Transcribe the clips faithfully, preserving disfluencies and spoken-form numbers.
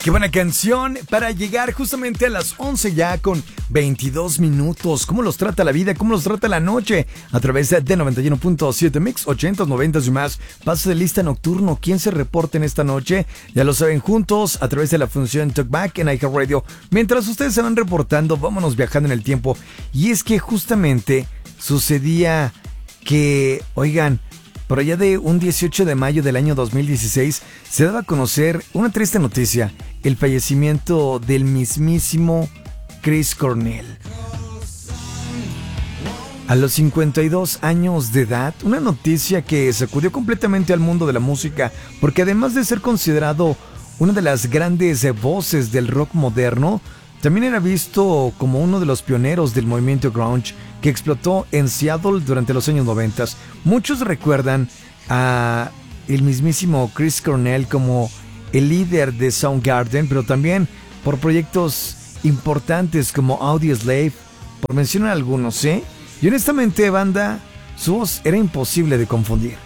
Qué buena canción para llegar justamente a las once ya con veintidós minutos. ¿Cómo los trata la vida? ¿Cómo los trata la noche? A través de noventa y uno punto siete Mix, ochentas, noventas y más. Paso de lista nocturno. ¿Quién se reporta en esta noche? Ya lo saben, juntos a través de la función Talkback en iHeartRadio. Mientras ustedes se van reportando, vámonos viajando en el tiempo. Y es que justamente sucedía que, oigan, por allá de un dieciocho de mayo del año dos mil dieciséis se daba a conocer una triste noticia, el fallecimiento del mismísimo Chris Cornell. A los cincuenta y dos años de edad, una noticia que sacudió completamente al mundo de la música, porque además de ser considerado una de las grandes voces del rock moderno, también era visto como uno de los pioneros del movimiento grunge que explotó en Seattle durante los años noventa. Muchos recuerdan a el mismísimo Chris Cornell como el líder de Soundgarden, pero también por proyectos importantes como Audioslave, por mencionar algunos, ¿eh? Y honestamente, banda, su voz era imposible de confundir.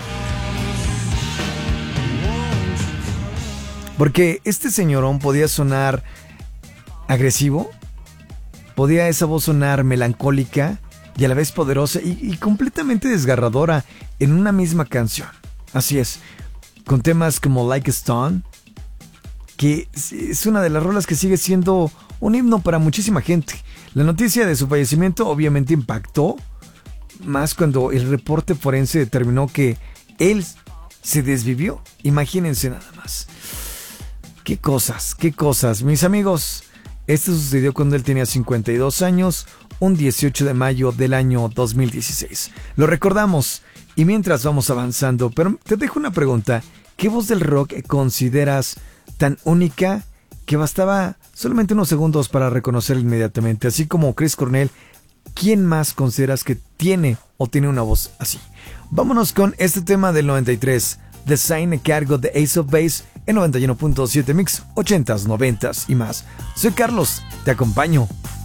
Porque este señorón podía sonar agresivo, podía esa voz sonar melancólica y a la vez poderosa y, y completamente desgarradora en una misma canción. Así es, con temas como Like a Stone, que es una de las rolas que sigue siendo un himno para muchísima gente. La noticia de su fallecimiento obviamente impactó, más cuando el reporte forense determinó que él se desvivió. Imagínense nada más. Qué cosas, qué cosas, mis amigos. Esto sucedió cuando él tenía cincuenta y dos años, un dieciocho de mayo del año dos mil dieciséis. Lo recordamos y mientras vamos avanzando, pero te dejo una pregunta. ¿Qué voz del rock consideras tan única que bastaba solamente unos segundos para reconocerla inmediatamente? Así como Chris Cornell, ¿quién más consideras que tiene o tiene una voz así? Vámonos con este tema del noventa y tres, Design a cargo de Ace of Base en noventa y uno punto siete Mix, ochentas, noventas y más. Soy Carlos, te acompaño